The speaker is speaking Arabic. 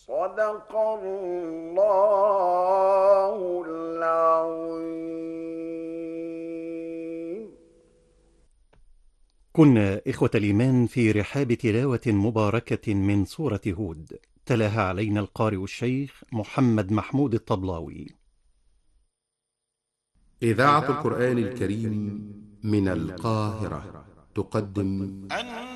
صدق الله العظيم. كنا إخوة الإيمان في رحاب تلاوة مباركة من سورة هود، تلاها علينا القارئ الشيخ محمد محمود الطبلاوي. إذاعة القرآن الكريم من القاهرة تقدم